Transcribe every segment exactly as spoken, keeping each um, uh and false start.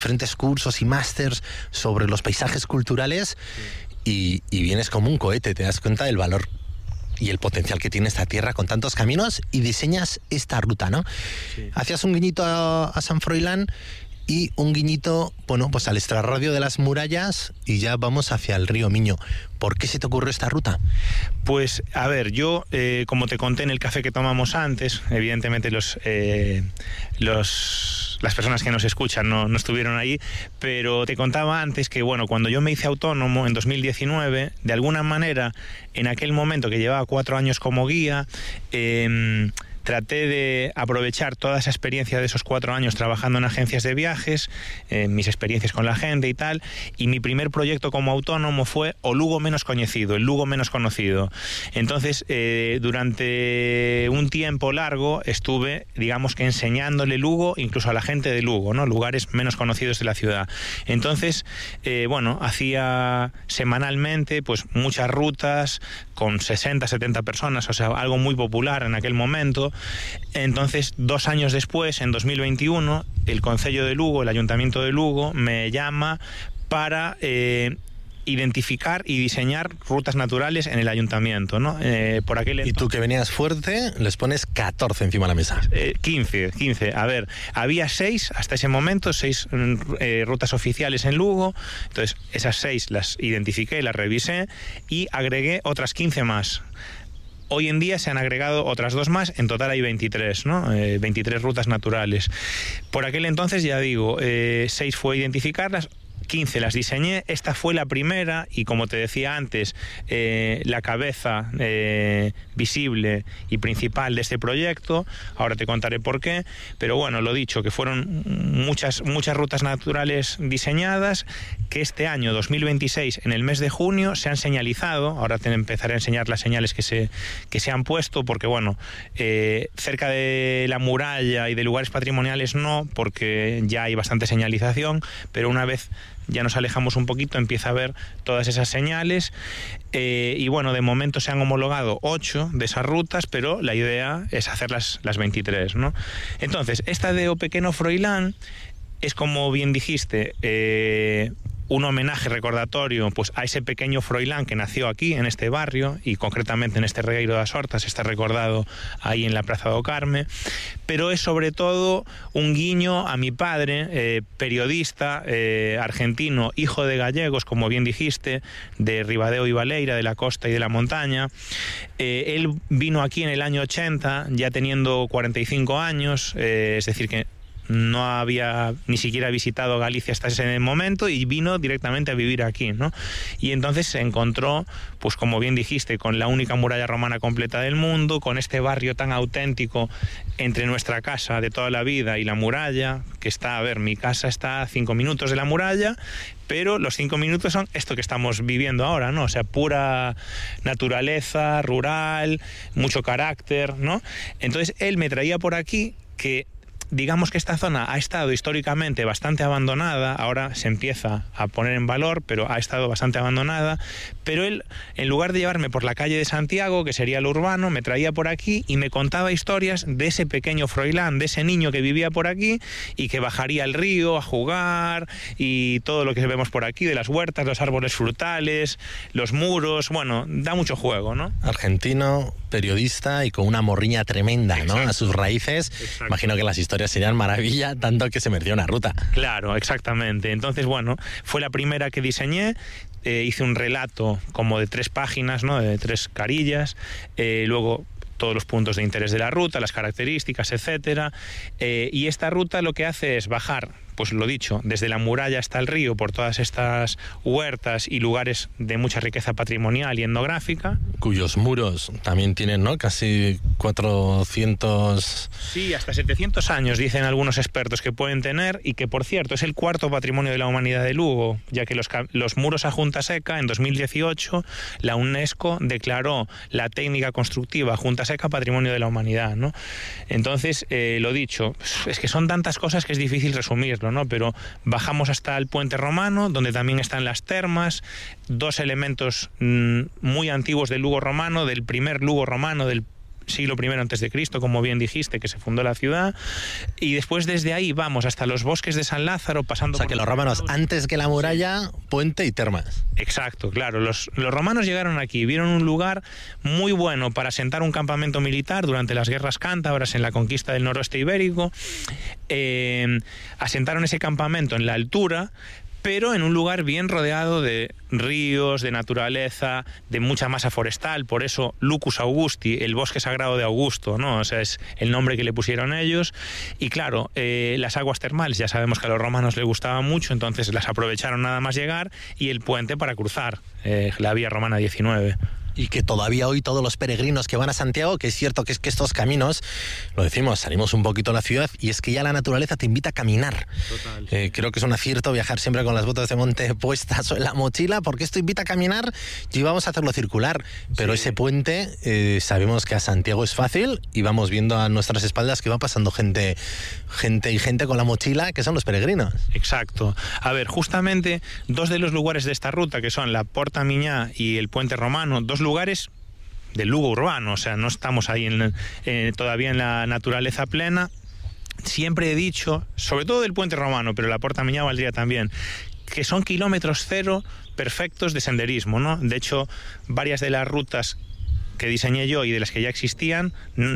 diferentes cursos y másters sobre los paisajes culturales y, y vienes como un cohete, te das cuenta del valor y el potencial que tiene esta tierra con tantos caminos y diseñas esta ruta, ¿no? Sí. Hacías un guiñito a, a San Froilán y un guiñito, bueno, pues al extrarradio de las murallas y ya vamos hacia el río Miño. ¿Por qué se te ocurrió esta ruta? Pues, a ver, yo, eh, como te conté en el café que tomamos antes, evidentemente los, eh, los, las personas que nos escuchan no, no estuvieron ahí, pero te contaba antes que, bueno, cuando yo me hice autónomo en dos mil diecinueve, de alguna manera, en aquel momento que llevaba cuatro años como guía, eh, traté de aprovechar toda esa experiencia de esos cuatro años trabajando en agencias de viajes, eh, mis experiencias con la gente y tal, y mi primer proyecto como autónomo fue O Lugo menos conocido, el Lugo menos conocido. Entonces, eh, durante un tiempo largo estuve, digamos que enseñándole Lugo incluso a la gente de Lugo, ¿no? Lugares menos conocidos de la ciudad. Entonces, eh, bueno, hacía semanalmente pues muchas rutas con sesenta, setenta personas, o sea, algo muy popular en aquel momento. Entonces, dos años después, en dos mil veintiuno, el Concello de Lugo, el Ayuntamiento de Lugo, me llama para eh, identificar y diseñar rutas naturales en el ayuntamiento, ¿no? Eh, por aquel y tú, que venías fuerte, les pones catorce encima de la mesa. Eh, quince, quince. A ver, había seis hasta ese momento, seis eh, rutas oficiales en Lugo. Entonces, esas seis las identifiqué, las revisé y agregué otras quince más. Hoy en día se han agregado otras dos más, en total hay veintitrés, ¿no? Eh, veintitrés rutas naturales. Por aquel entonces, ya digo, eh, seis fue identificarlas, quince las diseñé, esta fue la primera y, como te decía antes, eh, la cabeza eh, visible y principal de este proyecto. Ahora te contaré por qué, pero bueno, lo dicho, que fueron muchas, muchas rutas naturales diseñadas que este año dos mil veintiséis, en el mes de junio, se han señalizado. Ahora te empezaré a enseñar las señales que se, que se han puesto, porque bueno, eh, cerca de la muralla y de lugares patrimoniales no, porque ya hay bastante señalización, pero una vez ya nos alejamos un poquito, empieza a ver todas esas señales, eh, y bueno, de momento se han homologado ocho de esas rutas, pero la idea es hacer las, las veintitrés, ¿no? Entonces, esta de O Pequeno Froilán es, como bien dijiste, eh, un homenaje recordatorio pues a ese pequeño Froilán que nació aquí, en este barrio, y concretamente en este Regueiro das Hortas, está recordado ahí en la Praza do Carme, pero es sobre todo un guiño a mi padre, eh, periodista eh, argentino, hijo de gallegos, como bien dijiste, de Ribadeo y Baleira, de la costa y de la montaña. Eh, él vino aquí en el año ochenta, ya teniendo cuarenta y cinco años, eh, es decir que no había ni siquiera visitado Galicia hasta ese momento y vino directamente a vivir aquí, ¿no? Y entonces se encontró, pues como bien dijiste, con la única muralla romana completa del mundo, con este barrio tan auténtico entre nuestra casa de toda la vida y la muralla, que está, a ver, mi casa está a cinco minutos de la muralla, pero los cinco minutos son esto que estamos viviendo ahora, ¿no? O sea, pura naturaleza, rural, mucho carácter, ¿no? Entonces él me traía por aquí que, digamos que esta zona ha estado históricamente bastante abandonada, ahora se empieza a poner en valor, pero ha estado bastante abandonada, pero él, en lugar de llevarme por la calle de Santiago, que sería lo urbano, me traía por aquí y me contaba historias de ese pequeño Froilán, de ese niño que vivía por aquí y que bajaría al río a jugar y todo lo que vemos por aquí, de las huertas, los árboles frutales, los muros, bueno, da mucho juego, ¿no? Argentino, periodista y con una morriña tremenda, ¿no? Exacto. A sus raíces. Exacto. Imagino que las historias serían maravilla, tanto que se mereció una ruta. Claro, exactamente. Entonces, bueno, fue la primera que diseñé. Eh, hice un relato como de tres páginas, ¿no? De tres carillas. Eh, luego todos los puntos de interés de la ruta, las características, etcétera. Eh, y esta ruta lo que hace es bajar, pues lo dicho, desde la muralla hasta el río, por todas estas huertas y lugares de mucha riqueza patrimonial y etnográfica. Cuyos muros también tienen, ¿no?, casi cuatrocientos... Sí, hasta setecientos años, dicen algunos expertos que pueden tener, y que, por cierto, es el cuarto patrimonio de la humanidad de Lugo, ya que los, los muros a Junta Seca, en dos mil dieciocho, la UNESCO declaró la técnica constructiva Junta Seca Patrimonio de la Humanidad, ¿no? Entonces, eh, lo dicho, es que son tantas cosas que es difícil resumirlo, ¿no? Pero bajamos hasta el puente romano, donde también están las termas, dos elementos mmm, muy antiguos del Lugo romano, del primer Lugo romano, del siglo primero antes de Cristo, como bien dijiste, que se fundó la ciudad, y después desde ahí vamos hasta los bosques de San Lázaro, pasando O sea, por que los romanos, antes que la muralla, puente y termas. Exacto, claro. Los, los romanos llegaron aquí, vieron un lugar muy bueno para asentar un campamento militar durante las guerras cántabras en la conquista del noroeste ibérico. Eh, asentaron ese campamento en la altura, pero en un lugar bien rodeado de ríos, de naturaleza, de mucha masa forestal. Por eso Lucus Augusti, el bosque sagrado de Augusto, ¿no? O sea, es el nombre que le pusieron ellos. Y claro, eh, las aguas termales ya sabemos que a los romanos les gustaban mucho, entonces las aprovecharon nada más llegar, y el puente para cruzar eh, la vía romana diecinueve. Y que todavía hoy todos los peregrinos que van a Santiago, que es cierto que es que estos caminos, lo decimos, salimos un poquito a la ciudad y es que ya la naturaleza te invita a caminar. Total. Eh, creo que es un acierto viajar siempre con las botas de monte puestas o en la mochila, porque esto invita a caminar y íbamos a hacerlo circular. Pero sí, ese puente, eh, sabemos que a Santiago es fácil y vamos viendo a nuestras espaldas que va pasando gente, gente y gente con la mochila, que son los peregrinos. Exacto. A ver, justamente dos de los lugares de esta ruta, que son la Porta Miñá y el Puente Romano, dos lugares del Lugo urbano, o sea, no estamos ahí en, eh, todavía en la naturaleza plena. Siempre he dicho, sobre todo del Puente Romano, pero la Porta Miñá valdría también, que son kilómetros cero perfectos de senderismo, ¿no? De hecho, varias de las rutas que diseñé yo y de las que ya existían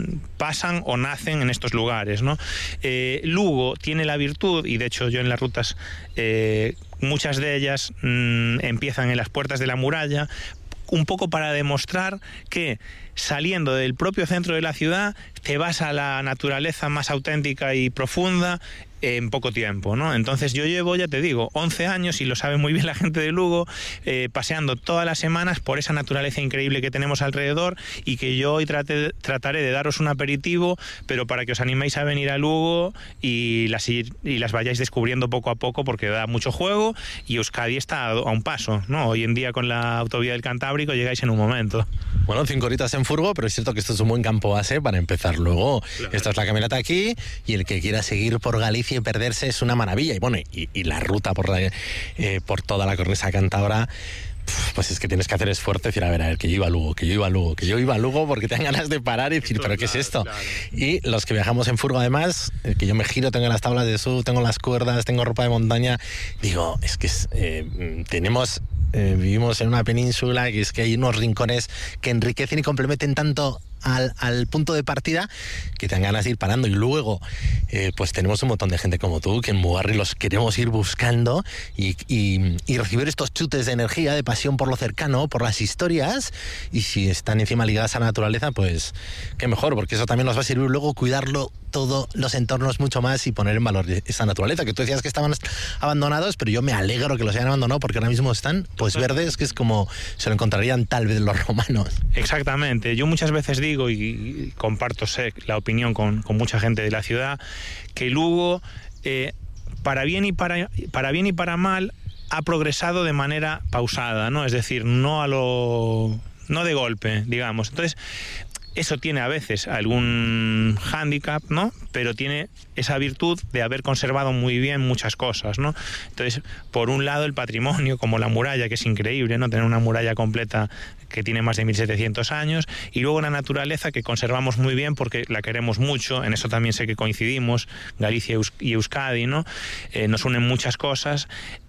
pasan o nacen en estos lugares, ¿no? Eh, Lugo tiene la virtud, y de hecho yo en las rutas, eh, muchas de ellas mmm, empiezan en las puertas de la muralla, un poco para demostrar que saliendo del propio centro de la ciudad te vas a la naturaleza más auténtica y profunda en poco tiempo, ¿no? Entonces yo llevo, ya te digo, once años, y lo sabe muy bien la gente de Lugo, eh, paseando todas las semanas por esa naturaleza increíble que tenemos alrededor, y que yo hoy trate, trataré de daros un aperitivo, pero para que os animéis a venir a Lugo y las, y las vayáis descubriendo poco a poco, porque da mucho juego y Euskadi está a, a un paso, ¿no? Hoy en día con la autovía del Cantábrico llegáis en un momento. Bueno, cinco horitas en furgo, pero es cierto que esto es un buen campo base para empezar luego. Claro. Esta es la caminata aquí, y el que quiera seguir por Galicia y perderse es una maravilla. Y bueno, y, y la ruta por, la, eh, por toda la cornisa cántabra, pues es que tienes que hacer esfuerzo y decir, a ver, a ver, que yo iba a Lugo, que yo iba a Lugo, que yo iba a Lugo, porque te dan ganas de parar y decir, pero ¿qué es esto? Claro. Y los que viajamos en furgo, además, que yo me giro, tengo las tablas de surf, tengo las cuerdas, tengo ropa de montaña, digo, es que es, eh, tenemos... Eh, vivimos en una península, que es que hay unos rincones que enriquecen y complementen tanto al, al punto de partida que te dan ganas de ir parando. Y luego eh, pues tenemos un montón de gente como tú que en Mugarri los queremos ir buscando y, y, y recibir estos chutes de energía, de pasión por lo cercano, por las historias, y si están encima ligadas a la naturaleza, pues qué mejor, porque eso también nos va a servir luego cuidarlo todos los entornos mucho más y poner en valor esa naturaleza, que tú decías que estaban abandonados, pero yo me alegro que los hayan abandonado, porque ahora mismo están pues verdes, que es como se lo encontrarían tal vez los romanos. Exactamente. Yo muchas veces digo, y, y comparto sé, la opinión con, con mucha gente de la ciudad, que Lugo, eh, para bien y para, para bien y para mal, ha progresado de manera pausada, ¿no? Es decir, no a lo no de golpe, digamos. Entonces, eso tiene a veces algún hándicap, ¿no? Pero tiene esa virtud de haber conservado muy bien muchas cosas, ¿no? Entonces, por un lado, el patrimonio, como la muralla, que es increíble, ¿no? Tener una muralla completa que tiene más de mil setecientos años, y luego la naturaleza, que conservamos muy bien porque la queremos mucho. En eso también sé que coincidimos, Galicia y Euskadi, ¿no? Eh, nos unen muchas cosas.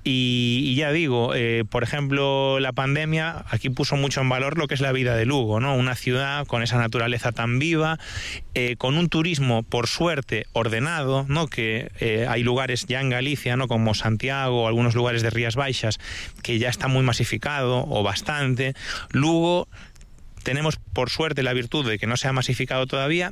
Y, y ya digo, eh, por ejemplo, la pandemia aquí puso mucho en valor lo que es la vida de Lugo, ¿no? Una ciudad con esa naturaleza tan viva, eh, con un turismo, por suerte, ordenado, ¿no? Que eh, hay lugares ya en Galicia, ¿no? Como Santiago o algunos lugares de Rías Baixas, que ya está muy masificado, o bastante. Lugo tenemos, por suerte, la virtud de que no se ha masificado todavía,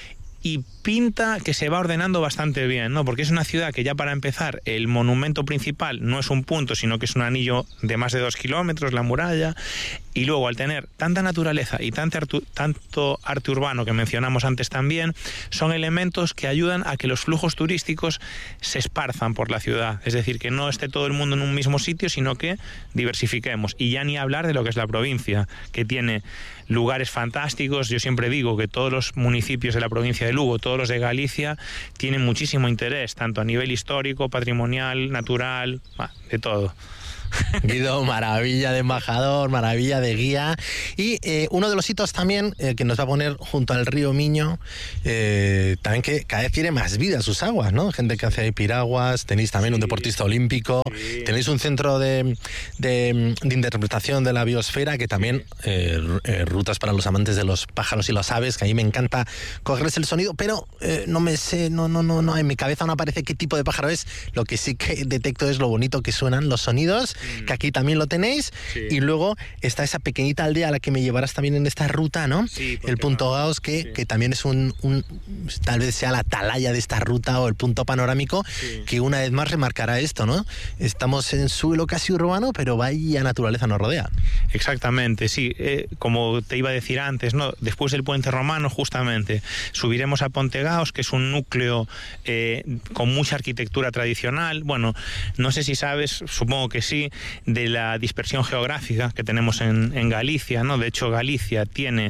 y pinta que se va ordenando bastante bien, ¿no? Porque es una ciudad que, ya para empezar, el monumento principal no es un punto, sino que es un anillo de más de dos kilómetros, la muralla, y luego, al tener tanta naturaleza y tanto arte, tanto arte urbano que mencionamos antes también, son elementos que ayudan a que los flujos turísticos se esparzan por la ciudad. Es decir, que no esté todo el mundo en un mismo sitio, sino que diversifiquemos. Y ya ni hablar de lo que es la provincia, que tiene lugares fantásticos. Yo siempre digo que todos los municipios de la provincia de Lugo, todos los de Galicia, tienen muchísimo interés, tanto a nivel histórico, patrimonial, natural, de todo. Guido, maravilla de embajador, maravilla de guía. Y eh, uno de los hitos también eh, que nos va a poner junto al río Miño, eh, también que cada vez tiene más vida sus aguas, ¿no? Gente que hace ahí piraguas, tenéis también sí. un deportista olímpico, sí. tenéis un centro de, de, de interpretación de la biosfera, que también eh, eh, rutas para los amantes de los pájaros y las aves, que a mí me encanta cogerles el sonido, pero eh, no me sé, no, no, no, no, en mi cabeza no aparece qué tipo de pájaro es. Lo que sí que detecto es lo bonito que suenan los sonidos, mm. que aquí también lo tenéis, sí. y luego está esa pequeñita aldea a la que me llevarás también en esta ruta, ¿no? Sí, el punto no? Gauss, que, sí. que también es un, un, tal vez sea la atalaya de esta ruta o el punto panorámico, sí. que una vez más remarcará esto, ¿no? Estamos en suelo casi urbano, pero vaya naturaleza nos rodea. Exactamente, sí, eh, como te iba a decir antes, ¿no? Después del puente romano, justamente, subiremos a Ponte Gauss, que es un núcleo eh, con mucha arquitectura tradicional. Bueno, no sé si sabes, supongo que sí, de la dispersión geográfica que tenemos en, en Galicia, ¿no? De hecho, Galicia tiene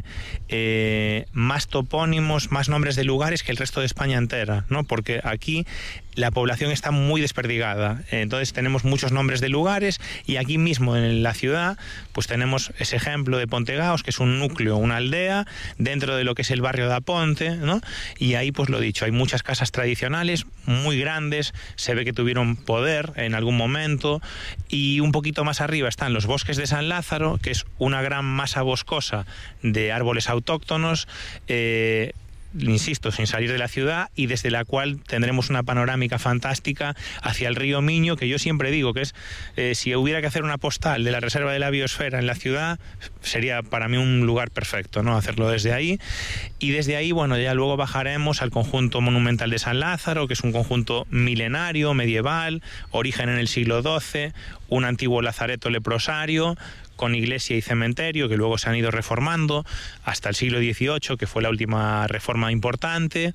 eh, más topónimos, más nombres de lugares que el resto de España entera, ¿no? Porque aquí la población está muy desperdigada, entonces tenemos muchos nombres de lugares, y aquí mismo en la ciudad pues tenemos ese ejemplo de Ponte Gauss, que es un núcleo, una aldea dentro de lo que es el barrio de Aponte, ¿no? Y ahí, pues lo dicho, hay muchas casas tradicionales muy grandes, se ve que tuvieron poder en algún momento, y un poquito más arriba están los bosques de San Lázaro, que es una gran masa boscosa de árboles autóctonos, eh, insisto, sin salir de la ciudad, y desde la cual tendremos una panorámica fantástica hacia el río Miño, que yo siempre digo que es, eh, si hubiera que hacer una postal de la reserva de la biosfera en la ciudad, sería para mí un lugar perfecto, ¿no? Hacerlo desde ahí. Y desde ahí, bueno, ya luego bajaremos al conjunto monumental de San Lázaro, que es un conjunto milenario, medieval, origen en el siglo doce, un antiguo lazareto leprosario, con iglesia y cementerio, que luego se han ido reformando hasta el siglo dieciocho, que fue la última reforma importante,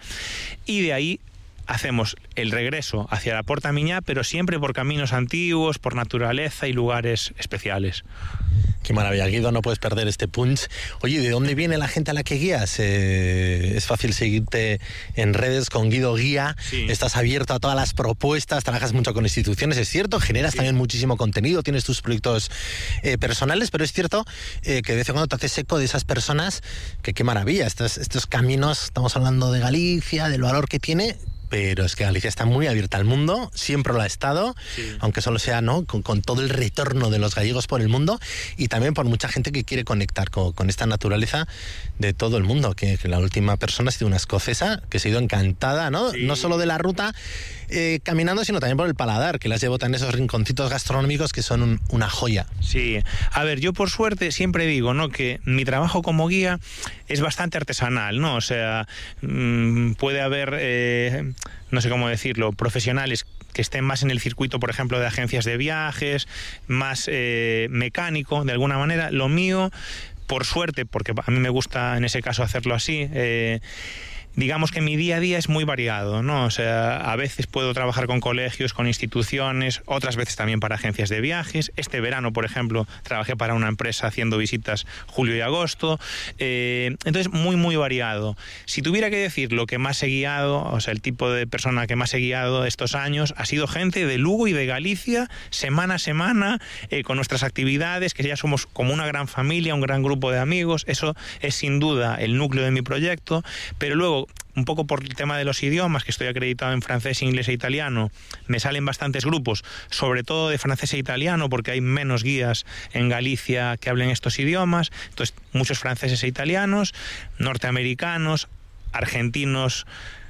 y de ahí hacemos el regreso hacia la Porta Miñá, pero siempre por caminos antiguos, por naturaleza y lugares especiales. Qué maravilla, Guido, no puedes perder este punch. Oye, ¿de dónde viene la gente a la que guías? Eh, es fácil seguirte en redes con Guido Guía, sí. Estás abierto a todas las propuestas, trabajas mucho con instituciones, es cierto, generas sí. también muchísimo contenido, tienes tus proyectos eh, personales, pero es cierto eh, que de vez en cuando te haces eco de esas personas, que qué maravilla, estos, estos caminos, estamos hablando de Galicia, del valor que tiene, pero es que Galicia está muy abierta al mundo, siempre lo ha estado, sí. aunque solo sea, ¿no?, con, con todo el retorno de los gallegos por el mundo, y también por mucha gente que quiere conectar con, con esta naturaleza de todo el mundo, que, que la última persona ha sido una escocesa que se ha ido encantada, ¿no? Sí. No solo de la ruta eh, caminando, sino también por el paladar, que las llevo en esos rinconcitos gastronómicos que son un, una joya. Sí, a ver, yo por suerte siempre digo, ¿no?, que mi trabajo como guía es bastante artesanal, ¿no? O sea, mmm, puede haber... Eh, no sé cómo decirlo, profesionales que estén más en el circuito, por ejemplo, de agencias de viajes, más eh, mecánico, de alguna manera. Lo mío, por suerte, porque a mí me gusta en ese caso hacerlo así, eh, digamos que mi día a día es muy variado, ¿no? O sea, a veces puedo trabajar con colegios, con instituciones, otras veces también para agencias de viajes. Este verano, por ejemplo, trabajé para una empresa haciendo visitas julio y agosto. Eh, entonces, muy, muy variado. Si tuviera que decir lo que más he guiado, o sea, el tipo de persona que más he guiado estos años, ha sido gente de Lugo y de Galicia, semana a semana, eh, con nuestras actividades, que ya somos como una gran familia, un gran grupo de amigos. Eso es sin duda el núcleo de mi proyecto, pero luego, un poco por el tema de los idiomas, que estoy acreditado en francés, inglés e italiano, me salen bastantes grupos, sobre todo de francés e italiano, porque hay menos guías en Galicia que hablen estos idiomas. Entonces, muchos franceses e italianos, norteamericanos, argentinos,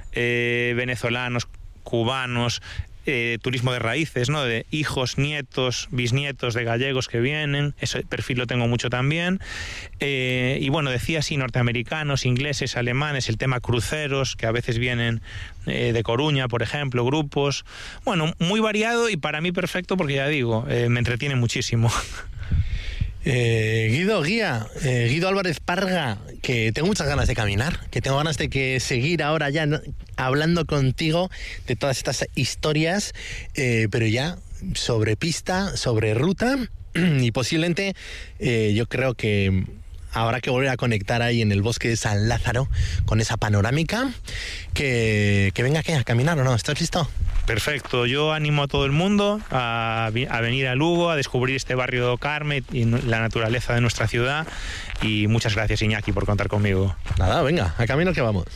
eh, venezolanos, cubanos, Eh, turismo de raíces, ¿no?, de hijos, nietos, bisnietos de gallegos que vienen, ese perfil lo tengo mucho también, eh, y bueno, decía así, norteamericanos, ingleses, alemanes, el tema cruceros, que a veces vienen eh, de Coruña, por ejemplo, grupos, bueno, muy variado y para mí perfecto, porque ya digo, eh, me entretiene muchísimo. Eh, Guido Guía, eh, Guido Álvarez Parga, que tengo muchas ganas de caminar, que tengo ganas de que seguir ahora ya, ¿no?, hablando contigo de todas estas historias, eh, pero ya sobre pista, sobre ruta, y posiblemente eh, yo creo que habrá que volver a conectar ahí en el bosque de San Lázaro con esa panorámica. Que, que venga aquí a caminar, ¿o no? ¿Estás listo? Perfecto, yo animo a todo el mundo a, a venir a Lugo, a descubrir este barrio do Carme y la naturaleza de nuestra ciudad, y muchas gracias, Iñaki, por contar conmigo. Nada, venga, a camino que vamos.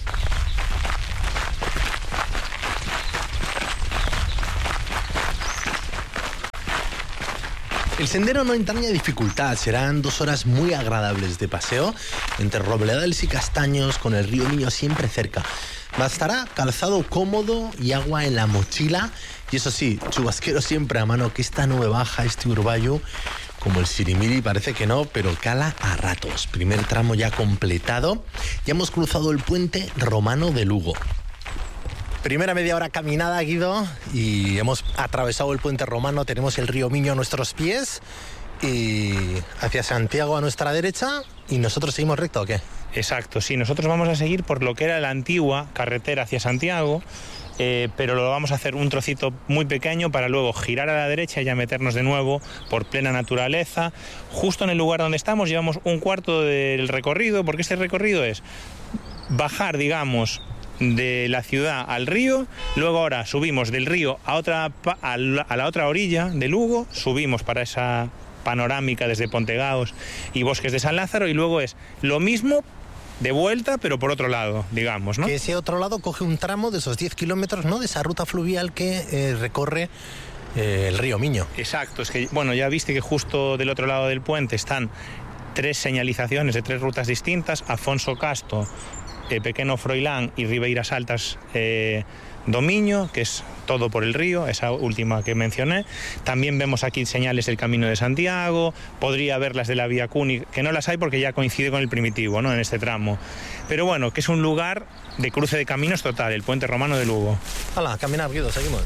El sendero no entraña dificultad, serán dos horas muy agradables de paseo entre robledales y castaños, con el río Miño siempre cerca. Bastará calzado cómodo y agua en la mochila, y eso sí, chubasquero siempre a mano, que esta nube baja, este urballo, como el sirimiri, parece que no, pero cala a ratos. Primer tramo ya completado, ya hemos cruzado el puente romano de Lugo. Primera media hora caminada, Guido, y hemos atravesado el puente romano, tenemos el río Miño a nuestros pies y hacia Santiago a nuestra derecha, y nosotros seguimos recto, ¿o qué? Exacto, sí, nosotros vamos a seguir por lo que era la antigua carretera hacia Santiago, eh, pero lo vamos a hacer un trocito muy pequeño para luego girar a la derecha y ya meternos de nuevo por plena naturaleza. Justo en el lugar donde estamos llevamos un cuarto del recorrido, porque este recorrido es bajar, digamos, de la ciudad al río, luego ahora subimos del río a otra a la, a la otra orilla de Lugo, subimos para esa panorámica desde Pontegaos y Bosques de San Lázaro, y luego es lo mismo de vuelta, pero por otro lado, digamos, ¿no? Que ese otro lado coge un tramo de esos diez kilómetros, ¿no?, de esa ruta fluvial que eh, recorre eh, el río Miño. Exacto, es que, bueno, ya viste que justo del otro lado del puente están tres señalizaciones de tres rutas distintas: Afonso Casto, eh, Pequeno Froilán y Ribeiras Altas eh, do Miño, que es todo por el río, esa última que mencioné. También vemos aquí señales del Camino de Santiago, podría haber las de la Vía Cuni, que no las hay porque ya coincide con el primitivo, ¿no?, en este tramo. Pero bueno, que es un lugar de cruce de caminos total, el puente romano de Lugo. Hala, caminar, Guido, seguimos.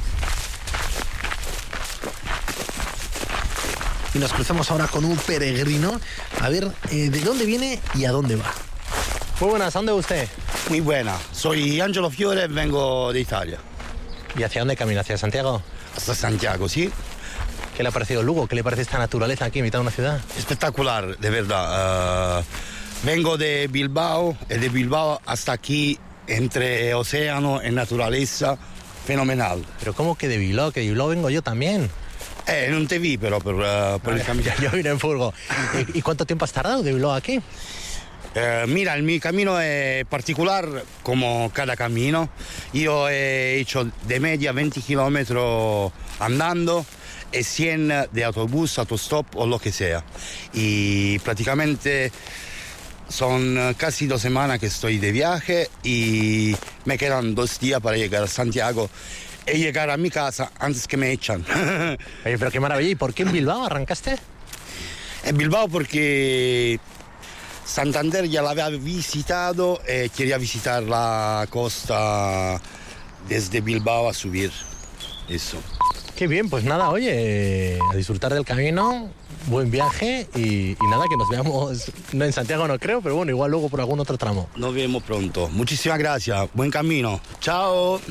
Y nos cruzamos ahora con un peregrino, a ver eh, de dónde viene y a dónde va. Muy buenas, ¿a dónde va usted? Muy buena, soy Angelo Fiore, vengo de Italia. ¿Y hacia dónde camina? ¿Hacia Santiago? Hasta Santiago, sí. ¿Qué le ha parecido Lugo? ¿Qué le parece esta naturaleza aquí en mitad de una ciudad? Espectacular, de verdad. Uh, vengo de Bilbao, y de Bilbao hasta aquí, entre océano y naturaleza, fenomenal. ¿Pero cómo que de Bilbao? Que de Bilbao vengo yo también. Eh, non te vi però per, uh, per il camino. Yo vine en furgo. ¿Y, ¿Y cuánto tiempo has tardado de Bilbao aquí? Eh, mira, el mi camino es particular como cada camino. Yo he hecho de media veinte kilómetros andando y cien de autobús, autostop o lo que sea. Y prácticamente son casi dos semanas que estoy de viaje y me quedan dos días para llegar a Santiago y llegar a mi casa antes que me echan. Oye, pero qué maravilla. ¿Y por qué en Bilbao arrancaste? En Bilbao porque Santander ya la había visitado y quería visitar la costa desde Bilbao a subir. Eso. Qué bien, pues nada, oye, a disfrutar del camino, buen viaje y, y nada, que nos veamos, no en Santiago no creo, pero bueno, igual luego por algún otro tramo. Nos vemos pronto. Muchísimas gracias. Buen camino. Chao.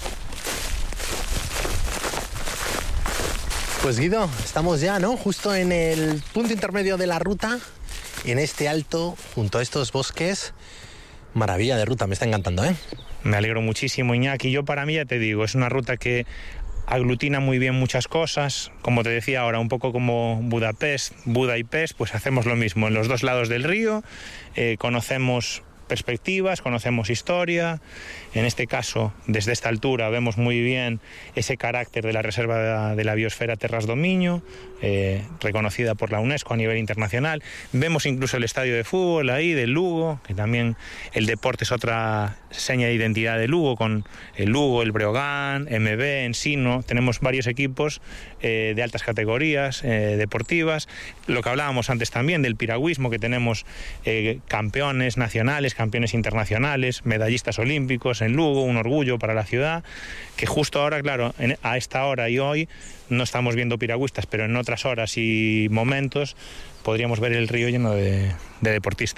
Pues Guido, estamos ya, ¿no? Justo en el punto intermedio de la ruta, en este alto, junto a estos bosques. Maravilla de ruta, me está encantando, ¿eh? Me alegro muchísimo, Iñaki. Yo, para mí, ya te digo, es una ruta que aglutina muy bien muchas cosas. Como te decía ahora, un poco como Budapest, Buda y Pest, pues hacemos lo mismo en los dos lados del río. Eh, conocemos perspectivas, conocemos historia. En este caso, desde esta altura, vemos muy bien ese carácter de la Reserva de la, de la Biosfera Terras do Miño, eh, reconocida por la UNESCO a nivel internacional. Vemos incluso el estadio de fútbol ahí, del Lugo, que también el deporte es otra seña de identidad de Lugo, con el Lugo, el Breogán, M B, Ensino. Tenemos varios equipos eh, de altas categorías eh, deportivas. Lo que hablábamos antes también del piragüismo, que tenemos eh, campeones nacionales, campeones internacionales, medallistas olímpicos en Lugo, un orgullo para la ciudad, que justo ahora, claro, en, a esta hora y hoy no estamos viendo piragüistas, pero en otras horas y momentos podríamos ver el río lleno de, de deportistas.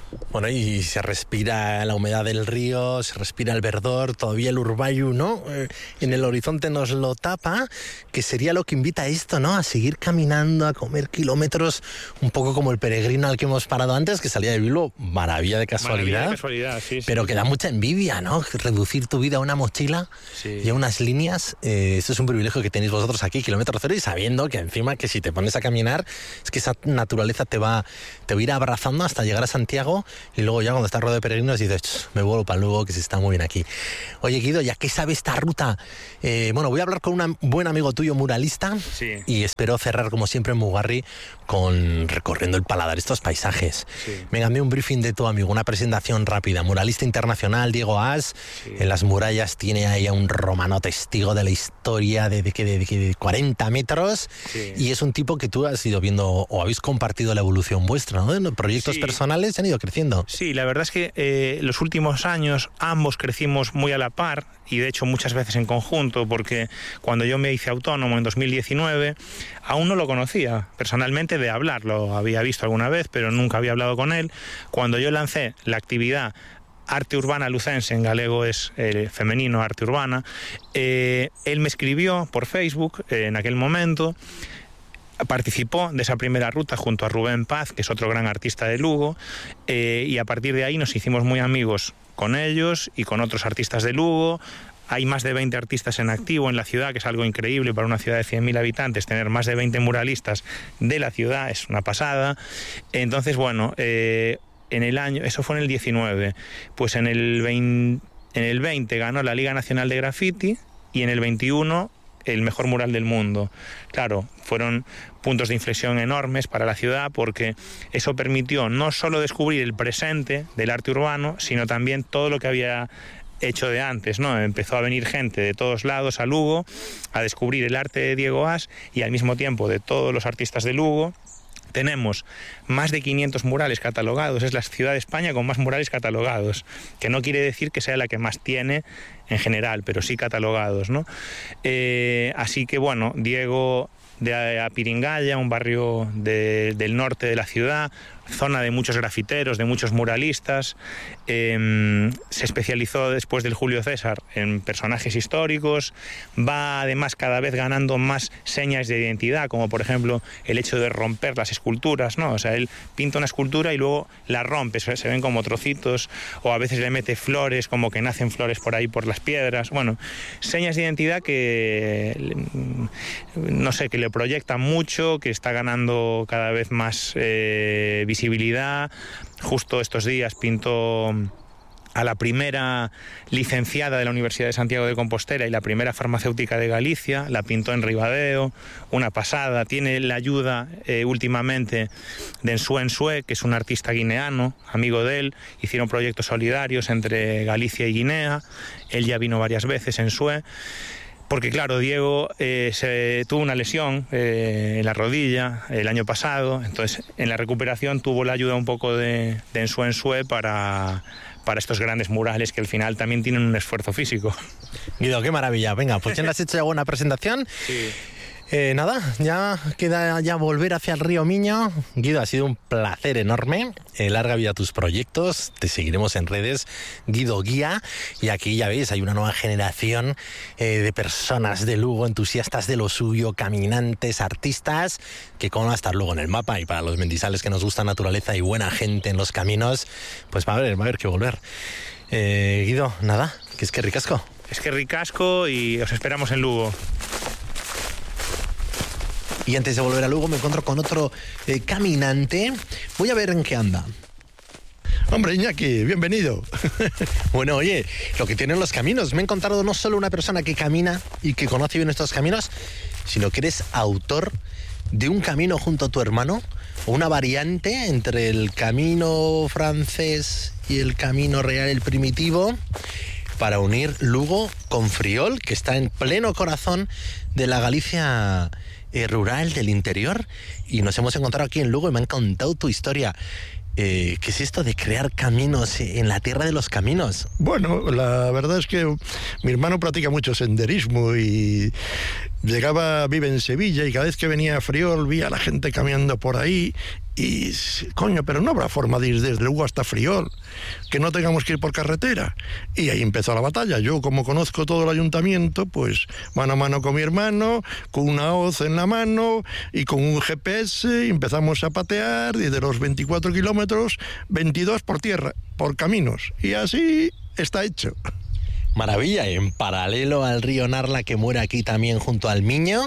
Bueno, y se respira la humedad del río, se respira el verdor, todavía el Urbayu, ¿no? Eh, en el horizonte nos lo tapa, que sería lo que invita a esto, ¿no? A seguir caminando, a comer kilómetros, un poco como el peregrino al que hemos parado antes, que salía de Bilbo, maravilla de casualidad. Maravilla de casualidad, sí, sí. Pero que da mucha envidia, ¿no? Reducir tu vida a una mochila sí. y a unas líneas. Eh, esto es un privilegio que tenéis vosotros aquí, kilómetro cero, y sabiendo que encima que si te pones a caminar, es que esa naturaleza te va, te va a ir abrazando hasta llegar a Santiago. Y luego ya cuando estás rodeado de peregrinos dices, me vuelvo para Lugo, que se está muy bien aquí. Oye, Guido, ya que sabe esta ruta, eh, bueno, voy a hablar con un buen amigo tuyo muralista sí. y espero cerrar como siempre en Mugarri con recorriendo el paladar, estos paisajes. Sí. Venga, dame un briefing de tu amigo, una presentación rápida. Muralista internacional, Diego As, sí. En las murallas tiene ahí a un romano testigo de la historia de, de, de, de, de cuarenta metros sí. y es un tipo que tú has ido viendo o habéis compartido la evolución vuestra, ¿no? En proyectos sí. personales se han ido creciendo. Sí, la verdad es que eh, los últimos años ambos crecimos muy a la par y de hecho muchas veces en conjunto, porque cuando yo me hice autónomo en dos mil diecinueve aún no lo conocía personalmente de hablar, lo había visto alguna vez pero nunca había hablado con él. Cuando yo lancé la actividad Arte Urbana Lucense, en galego es eh, femenino, Arte Urbana, eh, él me escribió por Facebook eh, en aquel momento. Participó de esa primera ruta junto a Rubén Paz, que es otro gran artista de Lugo, eh, y a partir de ahí nos hicimos muy amigos con ellos y con otros artistas de Lugo. Hay más de veinte artistas en activo en la ciudad, que es algo increíble para una ciudad de cien mil habitantes. Tener más de veinte muralistas de la ciudad es una pasada. Entonces, bueno, eh, en el año, eso fue en el diecinueve, pues en el veinte, en el veinte ganó la Liga Nacional de Graffiti y en el veintiuno el mejor mural del mundo. Claro, fueron puntos de inflexión enormes para la ciudad porque eso permitió no solo descubrir el presente del arte urbano, sino también todo lo que había hecho de antes, ¿no? Empezó a venir gente de todos lados a Lugo a descubrir el arte de Diego As y al mismo tiempo de todos los artistas de Lugo. Tenemos más de quinientos murales catalogados, es la ciudad de España con más murales catalogados, que no quiere decir que sea la que más tiene en general, pero sí catalogados, ¿no? Eh, así que bueno, Diego de Apiringalla, un barrio de, del norte de la ciudad, zona de muchos grafiteros, de muchos muralistas. Eh, se especializó después del Julio César en personajes históricos. Va además cada vez ganando más señas de identidad, como por ejemplo el hecho de romper las esculturas, ¿no? O sea, él pinta una escultura y luego la rompe, se ven como trocitos, o a veces le mete flores, como que nacen flores por ahí por las piedras. Bueno, señas de identidad que, no sé, que le proyectan mucho, que está ganando cada vez más eh, visibilidad. Justo estos días pintó a la primera licenciada de la Universidad de Santiago de Compostela y la primera farmacéutica de Galicia, la pintó en Ribadeo, una pasada. Tiene la ayuda eh, últimamente de Nsue Nsue, que es un artista guineano, amigo de él. Hicieron proyectos solidarios entre Galicia y Guinea. Él ya vino varias veces, Nsue. Porque claro, Diego eh, se tuvo una lesión eh, en la rodilla el año pasado, entonces en la recuperación tuvo la ayuda un poco de, de Nsue Nsue para, para estos grandes murales que al final también tienen un esfuerzo físico. Guido, qué maravilla. Venga, pues ya le has hecho ya buena presentación. Sí. Eh, nada, ya queda ya volver hacia el río Miño. Guido, ha sido un placer enorme. Eh, larga vida a tus proyectos. Te seguiremos en redes, Guido Guía. Y aquí ya veis, hay una nueva generación eh, de personas de Lugo, entusiastas de lo suyo, caminantes, artistas, que como va a estar luego en el mapa. Y para los mendizales que nos gusta naturaleza y buena gente en los caminos, pues va a haber, va a haber que volver. Eh, Guido, nada, que es que ricasco. Es que ricasco y os esperamos en Lugo. Y antes de volver a Lugo me encuentro con otro eh, caminante. Voy a ver en qué anda. Hombre, Iñaki, bienvenido. Bueno, oye, lo que tienen los caminos. Me he encontrado no solo una persona que camina y que conoce bien estos caminos, sino que eres autor de un camino junto a tu hermano, una variante entre el camino francés y el camino real, el primitivo, para unir Lugo con Friol, que está en pleno corazón de la Galicia Eh, rural del interior, y nos hemos encontrado aquí en Lugo y me ha encantado tu historia. Eh, ¿Qué es esto de crear caminos en la tierra de los caminos? Bueno, la verdad es que mi hermano practica mucho senderismo y llegaba, vive en Sevilla, y cada vez que venía a Friol vi a la gente caminando por ahí y, coño, pero no habrá forma de ir desde Lugo hasta Friol, que no tengamos que ir por carretera. Y ahí empezó la batalla. Yo, como conozco todo el ayuntamiento, pues mano a mano con mi hermano, con una hoz en la mano y con un G P S, empezamos a patear, y de los veinticuatro kilómetros, veintidós por tierra, por caminos. Y así está hecho. Maravilla, en paralelo al río Narla, que muere aquí también junto al Miño,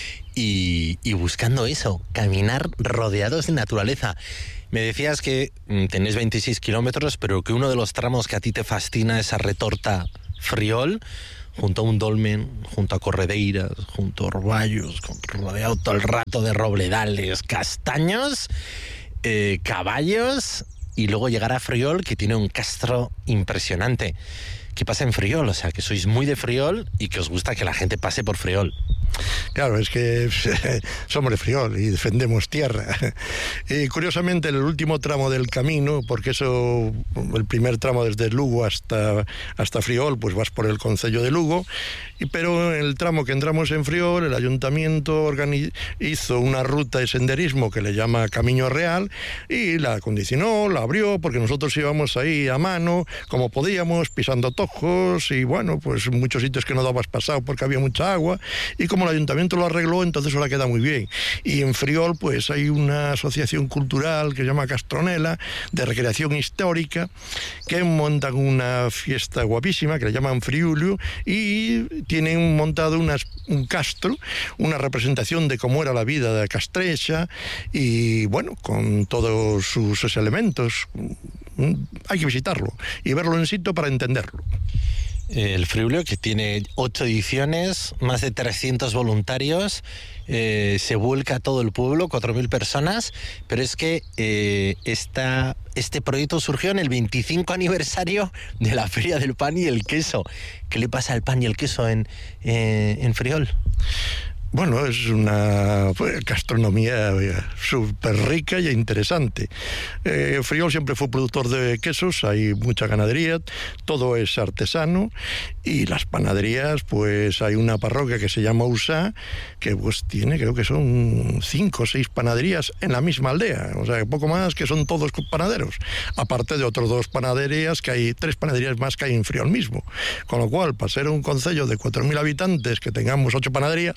y, y buscando eso, caminar rodeados de naturaleza. Me decías que mm, tenés veintiséis kilómetros, pero que uno de los tramos que a ti te fascina es esa retorta Friol, junto a un dolmen, junto a corredeiras, junto a orvallos, rodeado todo el rato de robledales, castaños, eh, caballos, y luego llegar a Friol, que tiene un castro impresionante. ¿Qué pasa en Friol? O sea, que sois muy de Friol y que os gusta que la gente pase por Friol. Claro, es que somos de Friol y defendemos tierra. Y curiosamente, el último tramo del camino, porque eso, el primer tramo desde Lugo hasta, hasta Friol, pues vas por el concello de Lugo, y, pero en el tramo que entramos en Friol, el ayuntamiento organiz, hizo una ruta de senderismo que le llama Camino Real, y la acondicionó, la abrió, porque nosotros íbamos ahí a mano, como podíamos, pisando tojos, y bueno, pues muchos sitios que no dabas pasado porque había mucha agua, y como el ayuntamiento lo arregló, entonces ahora queda muy bien. Y en Friol pues hay una asociación cultural que se llama Castronela, de recreación histórica, que montan una fiesta guapísima que le llaman Friulio, y tienen montado unas, un castro, una representación de cómo era la vida de Castrexa, y bueno, con todos sus elementos. Hay que visitarlo y verlo en sitio para entenderlo. El Friulio, que tiene ocho ediciones, más de trescientos voluntarios, eh, se vuelca a todo el pueblo, cuatro mil personas, pero es que eh, esta, este proyecto surgió en el veinticinco aniversario de la Feria del Pan y el Queso. ¿Qué le pasa al pan y el queso en, eh, en Friol? Bueno, es una gastronomía súper rica y interesante. Eh, Friol siempre fue productor de quesos, hay mucha ganadería, todo es artesano, y las panaderías, pues hay una parroquia que se llama Usá, que pues tiene, creo que son cinco o seis panaderías en la misma aldea, o sea, poco más, que son todos panaderos, aparte de otros dos panaderías, que hay tres panaderías más que hay en Friol mismo, con lo cual, para ser un concello de cuatro mil habitantes, que tengamos ocho panaderías,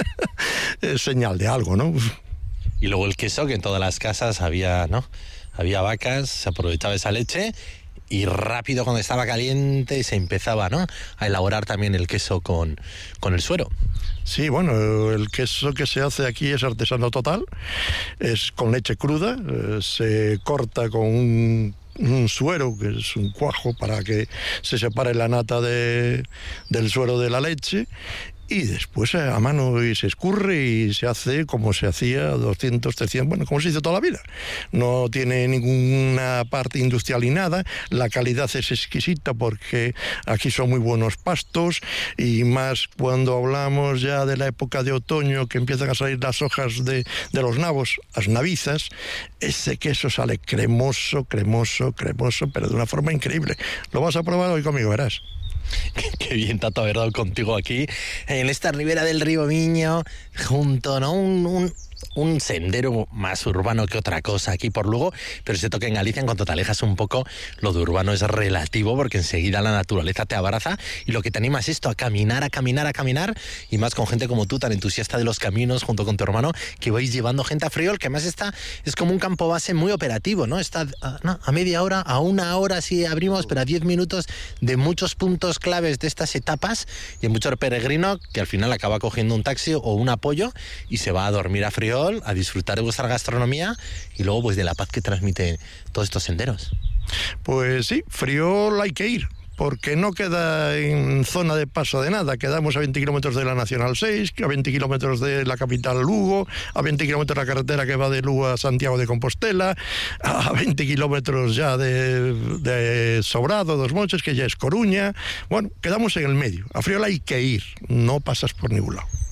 es señal de algo, ¿no? Y luego el queso, que en todas las casas había, ¿no? Había vacas, se aprovechaba esa leche, y rápido, cuando estaba caliente, se empezaba, ¿no?, a elaborar también el queso con, con el suero. Sí, bueno, el queso que se hace aquí es artesano total, es con leche cruda, eh, se corta con un un suero, que es un cuajo, para que se separe la nata de, del suero de la leche, y después a mano y se escurre y se hace como se hacía doscientos, trescientos, bueno, como se hizo toda la vida. No tiene ninguna parte industrial ni nada, la calidad es exquisita porque aquí son muy buenos pastos, y más cuando hablamos ya de la época de otoño, que empiezan a salir las hojas de, de los nabos, las navizas, ese queso sale cremoso, cremoso, cremoso, pero de una forma increíble. Lo vas a probar hoy conmigo, verás. Qué bien, Tato, haber dado contigo aquí, en esta ribera del río Miño, junto, ¿no?, un, un, un sendero más urbano que otra cosa aquí por Lugo, pero se toca en Galicia, en cuanto te alejas un poco, lo de urbano es relativo, porque enseguida la naturaleza te abraza, y lo que te anima es esto, a caminar, a caminar, a caminar, y más con gente como tú, tan entusiasta de los caminos, junto con tu hermano, que vais llevando gente a Friol, que además está, es como un campo base muy operativo, ¿no? Está a, no, a media hora, a una hora si abrimos, pero a diez minutos de muchos puntos claves de estas etapas, y hay mucho peregrino que al final acaba cogiendo un taxi o un apoyo y se va a dormir a Friol, a disfrutar de vuestra gastronomía y luego pues de la paz que transmite todos estos senderos. Pues sí, Friol hay que ir, porque no queda en zona de paso de nada. Quedamos a veinte kilómetros de la Nacional seis, a veinte kilómetros de la capital Lugo, a veinte kilómetros de la carretera que va de Lugo a Santiago de Compostela, a veinte kilómetros ya de, de Sobrado, Dos Montes, que ya es Coruña. Bueno, quedamos en el medio. A Friol hay que ir, no pasas por ningún lado.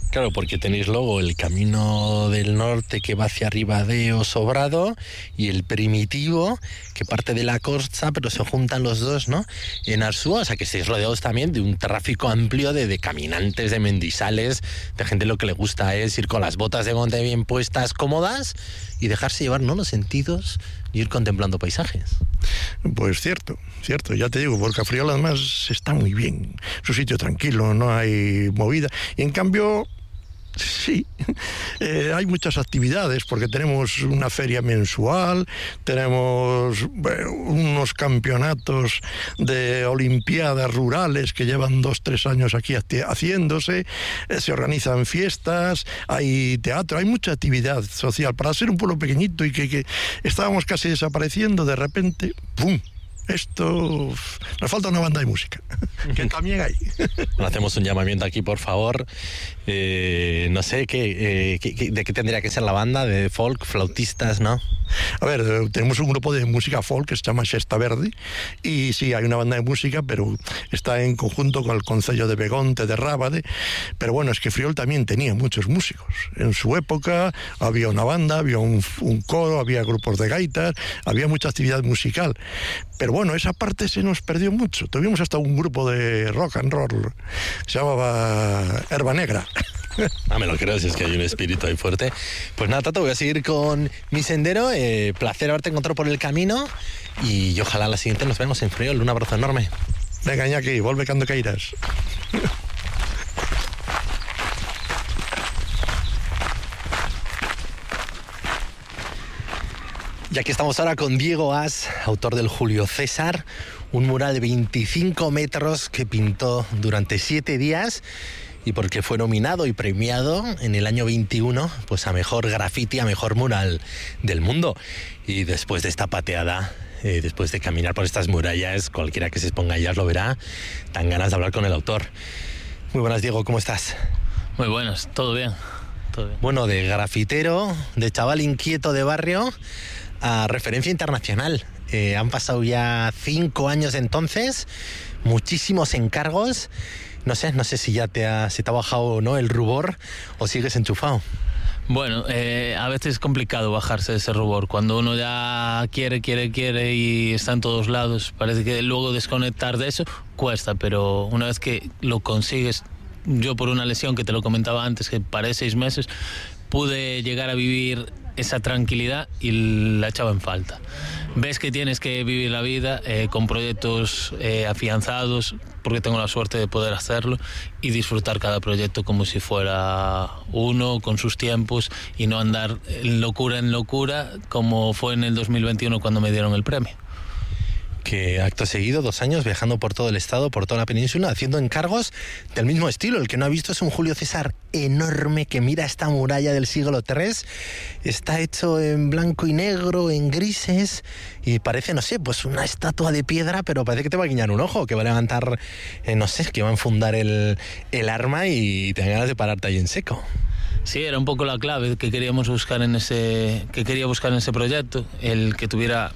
Claro, porque tenéis luego el camino del norte que va hacia Ribadeo, Sobrado, y el primitivo que parte de la costa, pero se juntan los dos, ¿no? En Arzúa, o sea que estáis rodeados también de un tráfico amplio de, de caminantes, de mendizales, de gente lo que le gusta es ir con las botas de monte bien puestas, cómodas, y dejarse llevar, ¿no?, los sentidos y ir contemplando paisajes. Pues cierto, cierto, ya te digo, porque Cafriola además está muy bien, es un sitio tranquilo, no hay movida, y en cambio... Sí, eh, hay muchas actividades porque tenemos una feria mensual, tenemos bueno, unos campeonatos de olimpiadas rurales que llevan dos, tres años aquí haciéndose, eh, se organizan fiestas, hay teatro, hay mucha actividad social. Para ser un pueblo pequeñito y que, que estábamos casi desapareciendo, de repente, ¡pum!, esto, nos falta una banda de música, que también hay. Bueno, hacemos un llamamiento aquí, por favor. Eh, no sé, ¿qué, eh, qué, ¿de qué tendría que ser la banda? ¿De folk, flautistas, no? A ver, tenemos un grupo de música folk que se llama Sesta Verde, y sí, hay una banda de música, pero está en conjunto con el concello de Begonte, de Rábade. Pero bueno, es que Friol también tenía muchos músicos. En su época había una banda, había un, un coro, había grupos de gaitas, había mucha actividad musical. Pero bueno, esa parte se nos perdió mucho. Tuvimos hasta un grupo de rock and roll, se llamaba Herba Negra. Ah, me lo creo, si es que hay un espíritu ahí fuerte. Pues nada, Tato, voy a seguir con mi sendero. Eh, placer haberte encontrado por el camino y ojalá la siguiente nos vemos en Friol. Un abrazo enorme. Venga, Iñaki, volve cando queiras. Y aquí estamos ahora con Diego As, autor del Julio César, un mural de veinticinco metros que pintó durante siete días y porque fue nominado y premiado en el año veintiuno pues a mejor graffiti, a mejor mural del mundo. Y después de esta pateada, eh, después de caminar por estas murallas, cualquiera que se exponga a ellas lo verá, dan ganas de hablar con el autor. Muy buenas, Diego, ¿cómo estás? Muy buenas, todo bien, todo bien. Bueno, de grafitero, de chaval inquieto de barrio, a referencia internacional. Eh, han pasado ya cinco años entonces, muchísimos encargos. No sé, no sé si ya te ha, si te ha bajado, ¿no?, el rubor o sigues enchufado. Bueno, eh, a veces es complicado bajarse de ese rubor. Cuando uno ya quiere, quiere, quiere y está en todos lados, parece que luego desconectar de eso cuesta, pero una vez que lo consigues, yo por una lesión que te lo comentaba antes, que paré seis meses, pude llegar a vivir esa tranquilidad y la echaba en falta. Ves que tienes que vivir la vida eh, con proyectos eh, afianzados, porque tengo la suerte de poder hacerlo, y disfrutar cada proyecto como si fuera uno, con sus tiempos, y no andar en locura en locura, como fue en el dos mil veintiuno cuando me dieron el premio. Que acto seguido, dos años viajando por todo el estado, por toda la península, haciendo encargos del mismo estilo. El que no ha visto es un Julio César enorme que mira esta muralla del siglo tercero. Está hecho en blanco y negro, en grises, y parece, no sé, pues una estatua de piedra, pero parece que te va a guiñar un ojo, que va a levantar, eh, no sé, que va a enfundar el, el arma y te dan ganas de pararte ahí en seco. Sí, era un poco la clave que queríamos buscar en ese, que quería buscar en ese proyecto, el que tuviera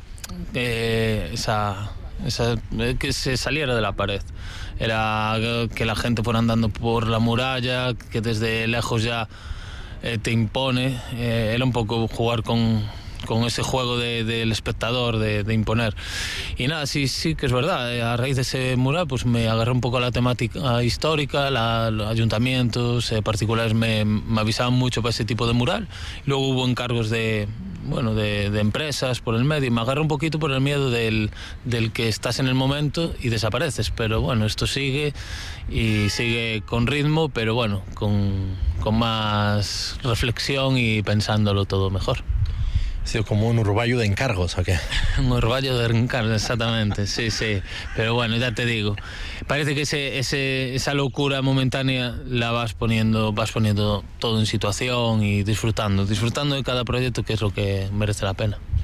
Eh, esa, esa, que se saliera de la pared. Era que la gente fuera andando por la muralla, que desde lejos ya eh, te impone. Eh, era un poco jugar con, con ese juego de, del espectador, de, de imponer. Y nada, sí, sí que es verdad. A raíz de ese mural pues me agarré un poco a la temática histórica, la, los ayuntamientos eh, particulares me, me avisaban mucho para ese tipo de mural. Luego hubo encargos de bueno, de, de empresas por el medio, y me agarré un poquito por el miedo del, del que estás en el momento y desapareces, pero bueno, esto sigue y sigue con ritmo, pero bueno, con, con más reflexión y pensándolo todo mejor. Ha sido como un urballo de encargos, ¿o qué? Un urballo de encargos, exactamente, sí, sí. Pero bueno, ya te digo, parece que ese, ese, esa locura momentánea la vas poniendo, vas poniendo todo en situación y disfrutando, disfrutando de cada proyecto, que es lo que merece la pena.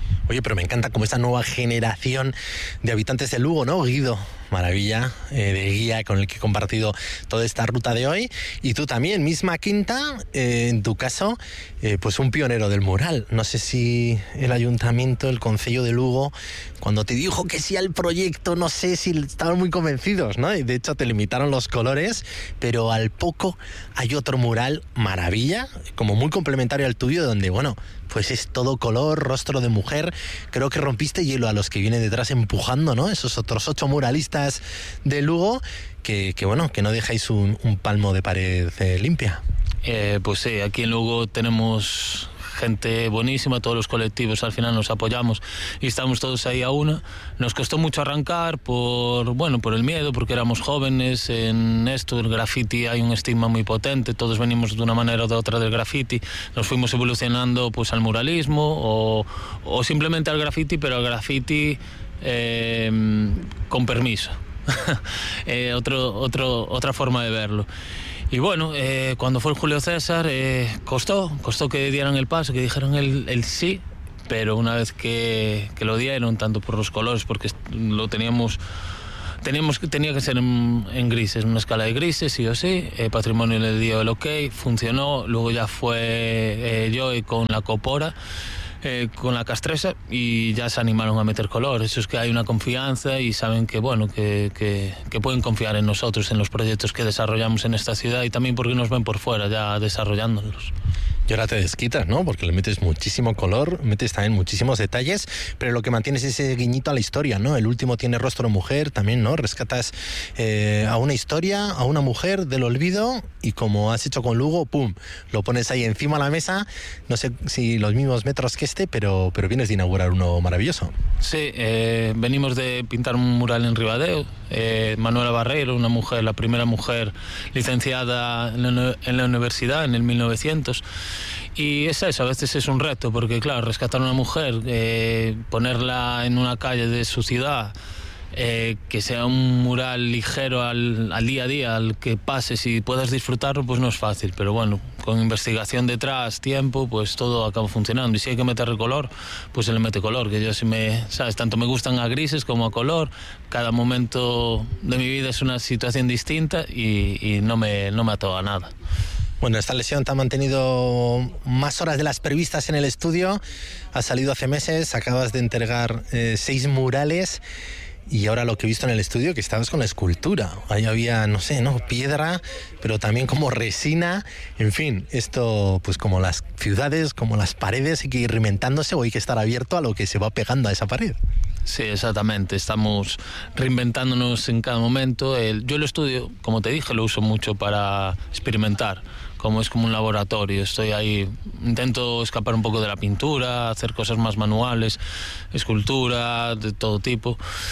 Oye, pero me encanta como esta nueva generación de habitantes de Lugo, ¿no? Guido, maravilla eh, de guía con el que he compartido toda esta ruta de hoy. Y tú también, misma quinta, eh, en tu caso, eh, pues un pionero del mural. No sé si el ayuntamiento, el concello de Lugo, cuando te dijo que sí al proyecto, no sé si estaban muy convencidos, ¿no? Y de hecho te limitaron los colores, pero al poco hay otro mural, maravilla, como muy complementario al tuyo, donde, bueno, pues es todo color, rostro de mujer. Creo que rompiste hielo a los que vienen detrás empujando, ¿no? Esos otros ocho muralistas de Lugo que, que bueno, que no dejáis un, un palmo de pared eh, limpia. Eh, pues sí, aquí en Lugo tenemos gente buenísima, todos los colectivos al final nos apoyamos y estamos todos ahí a una. Nos costó mucho arrancar por, bueno, por el miedo, porque éramos jóvenes en esto, el graffiti hay un estigma muy potente, todos venimos de una manera o de otra del graffiti, nos fuimos evolucionando pues al muralismo o, o simplemente al graffiti, pero al graffiti eh, con permiso. eh, otro, otro, otra forma de verlo. Y bueno, eh, cuando fue el Julio César, eh, costó, costó que dieran el paso, que dijeran el, el sí, pero una vez que, que lo dieron, tanto por los colores, porque lo teníamos, teníamos tenía que ser en, en grises, en una escala de grises, sí o sí, eh, Patrimonio le dio el ok, funcionó, luego ya fue eh, yo y con la Copora, Eh, con la Castresa, y ya se animaron a meter color. Eso es que hay una confianza y saben que bueno que, que, que pueden confiar en nosotros, en los proyectos que desarrollamos en esta ciudad, y también porque nos ven por fuera ya desarrollándolos. Y ahora te desquitas, ¿no? Porque le metes muchísimo color, metes también muchísimos detalles, pero lo que mantienes es ese guiñito a la historia, ¿no? El último tiene rostro de mujer también, ¿no? Rescatas eh, a una historia, a una mujer del olvido, y como has hecho con Lugo, ¡pum!, lo pones ahí encima de la mesa. No sé si los mismos metros que este, pero, pero vienes de inaugurar uno maravilloso. Sí, eh, venimos de pintar un mural en Ribadeo. Eh, Manuela Barreiro, una mujer, la primera mujer licenciada en la, en la universidad en el mil novecientos. Y es eso, a veces es un reto, porque claro, rescatar a una mujer, eh, ponerla en una calle de su ciudad, eh, que sea un mural ligero al, al día a día, al que pases y puedas disfrutarlo, pues no es fácil, pero bueno, con investigación detrás, tiempo, pues todo acaba funcionando. Y si hay que meterle color, pues se le mete color, que yo sí me, sabes, tanto me gustan a grises como a color. Cada momento de mi vida es una situación distinta y, y no me, no me ato a nada. Bueno, esta lesión te ha mantenido más horas de las previstas en el estudio. Has salido hace meses, acabas de entregar eh, seis murales. Y ahora lo que he visto en el estudio, que estabas con la escultura. Ahí había, no sé, ¿no?, piedra, pero también como resina. En fin, esto, pues como las ciudades, como las paredes, hay que ir reinventándose o hay que estar abierto a lo que se va pegando a esa pared. Sí, exactamente. Estamos reinventándonos en cada momento. El, yo el estudio, como te dije, lo uso mucho para experimentar. Como es como un laboratorio, estoy ahí, intento escapar un poco de la pintura, hacer cosas más manuales, escultura, de todo tipo.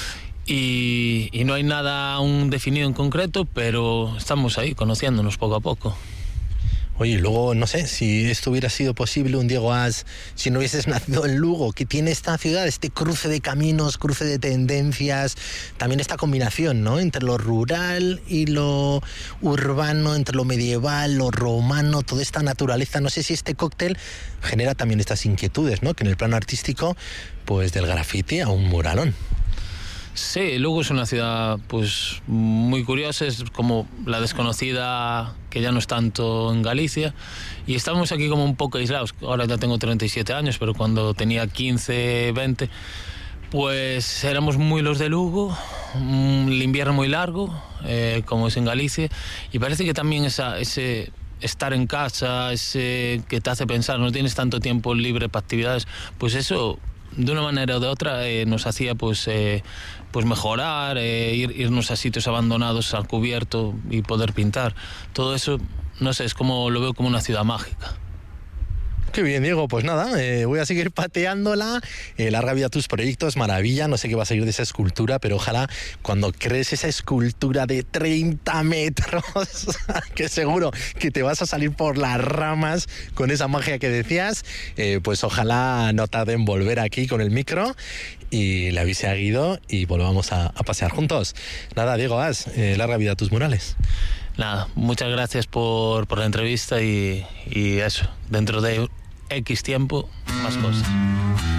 Y, y no hay nada aún definido en concreto, pero estamos ahí, conociéndonos poco a poco. Oye, luego, no sé, si esto hubiera sido posible, un Diego As, si no hubieses nacido en Lugo, que tiene esta ciudad, este cruce de caminos, cruce de tendencias, también esta combinación, ¿no?, entre lo rural y lo urbano, entre lo medieval, lo romano, toda esta naturaleza. No sé si este cóctel genera también estas inquietudes, ¿no?, que en el plano artístico, pues del graffiti a un muralón. Sí, Lugo es una ciudad pues muy curiosa, es como la desconocida, que ya no es tanto en Galicia, y estamos aquí como un poco aislados. Ahora ya tengo treinta y siete años, pero cuando tenía quince, veinte, pues éramos muy los de Lugo, el invierno muy largo, eh, como es en Galicia, y parece que también esa, ese estar en casa, ese que te hace pensar, no tienes tanto tiempo libre para actividades, pues eso de una manera o de otra eh, nos hacía pues, eh, pues mejorar, eh, ir, irnos a sitios abandonados al cubierto y poder pintar. Todo eso, no sé, es como lo veo como una ciudad mágica. Qué bien, Diego. Pues nada, eh, voy a seguir pateándola. Eh, larga vida a tus proyectos, maravilla. No sé qué va a salir de esa escultura, pero ojalá cuando crees esa escultura de treinta metros, que seguro que te vas a salir por las ramas con esa magia que decías, eh, pues ojalá no tarde en volver aquí con el micro y le avise a Guido y volvamos a, a pasear juntos. Nada, Diego As, eh, larga vida a tus murales. Nada, muchas gracias por, por la entrevista y, y eso, dentro de X tiempo, más cosas.